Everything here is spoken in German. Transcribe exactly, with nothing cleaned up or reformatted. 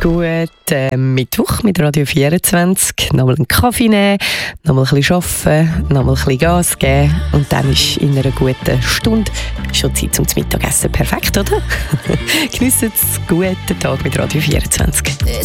guten Mittwoch mit Radio vierundzwanzig. Nochmal einen Kaffee nehmen, nochmal ein bisschen arbeiten, nochmal ein bisschen Gas geben und dann ist in einer guten Stunde schon Zeit zum Mittagessen. Perfekt, oder? Geniessen Sie einen guten Tag mit Radio vierundzwanzig.